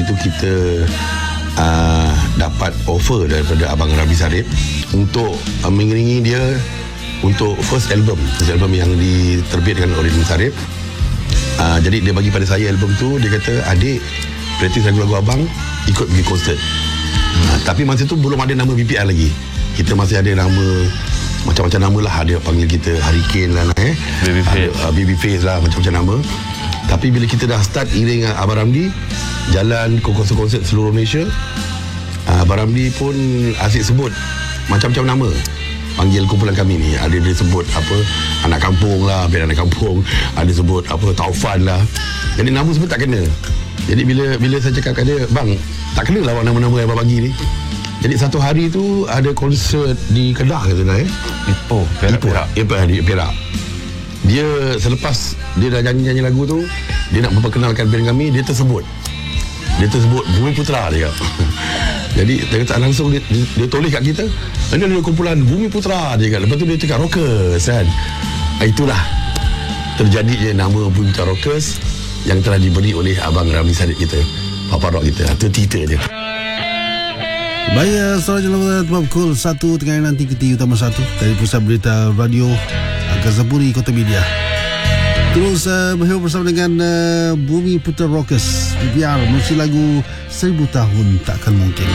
tu kita dapat offer daripada Abang Rabi Sarip untuk mengiringi dia untuk first album yang diterbitkan oleh Rabi Sarip. Jadi dia bagi pada saya album tu. Dia kata, adik praktis lagu-lagu abang, ikut pergi konsert. Tapi masa tu belum ada nama BPR lagi. Kita masih ada nama macam-macam nama lah. Ada panggil kita Hurricane lah, Babyface lah, macam-macam nama. Tapi bila kita dah start iring Abang Ramli, jalan ke konsert-konsert seluruh Malaysia, Abang Ramli pun asyik sebut macam-macam nama, panggil kumpulan kami ni. Ada dia sebut apa, anak kampung lah, band anak kampung. Ada sebut apa, Taufan lah. Jadi nama sebut tak kena. Jadi bila saya cakap kat dia, bang, tak kena lah nama-nama yang abang bagi ni. Jadi satu hari tu ada konsert di Kedah ke sana, Perak. Dia selepas dia dah nyanyi lagu tu, dia nak memperkenalkan band kami, dia tersebut Bumi Putra dia. Jadi dia kata langsung dia tulis kat kita, ini ada kumpulan Bumi Putra dia kata. Lepas tu dia cakap Rockers kan. Itulah terjadinya nama Bumi Putra Rockers yang telah diberi oleh Abang Ramli Sarip kita, Papa Rock kita. Itu cerita dia. Baik, seterusnya pukul 1 tengah nanti Keti Utama 1 dari Pusat Berita Radio Angkasa Puri Kota Media. Terus berhubung bersama dengan Bumi Putra Rockers, BPR, musik lagu 1000 Tahun Takkan Mungkin.